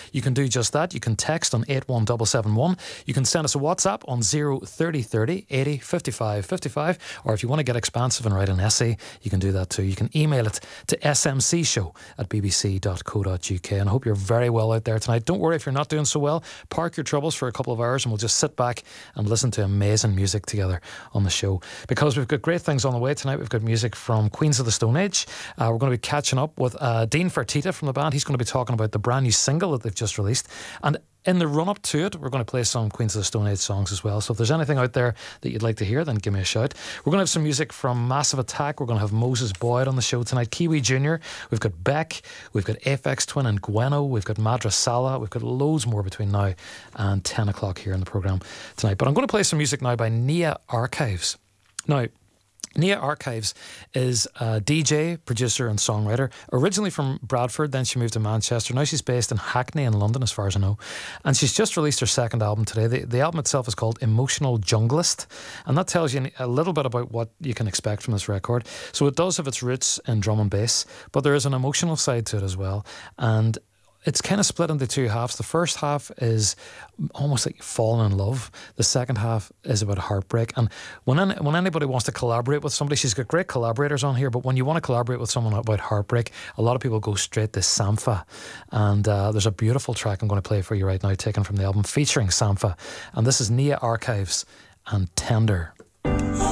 you can do just that. You can text on 81771. You can send us a WhatsApp on 03030 80 55 55. Or if you want to get expansive and write an essay, you can do that too. You can email it to smcshow@bbc.co.uk. And I hope you're very well out there tonight. Don't worry if you're not doing so well. Park your troubles for a couple of hours and we'll just sit back and listen to amazing music together on the show. Because we've got great things on the way tonight. We've got music from Queens of the Stone Age. We're going to be catching up with Dean Fertitta from the band. He's going to be talking about the brand new single that they've just released. And in the run-up to it, we're going to play some Queens of the Stone Age songs as well. So if there's anything out there that you'd like to hear, then give me a shout. We're going to have some music from Massive Attack. We're going to have Moses Boyd on the show tonight. Kiwi Jr. We've got Beck. We've got Aphex Twin and Gweno. We've got Madra Sala. We've got loads more between now and 10 o'clock here in the programme tonight. But I'm going to play some music now by Nia Archives. Now, Nia Archives is a DJ, producer and songwriter, originally from Bradford, then she moved to Manchester. Now she's based in Hackney in London, as far as I know. And she's just released her second album today. The album itself is called Emotional Junglist, and that tells you a little bit about what you can expect from this record. So it does have its roots in drum and bass, but there is an emotional side to it as well. And it's kind of split into two halves. The first half is almost like falling in love. The second half is about heartbreak. And when anybody wants to collaborate with somebody, she's got great collaborators on here, but when you want to collaborate with someone about heartbreak, a lot of people go straight to Sampha. And there's a beautiful track I'm going to play for you right now, taken from the album featuring Sampha. And this is Nia Archives and Tender.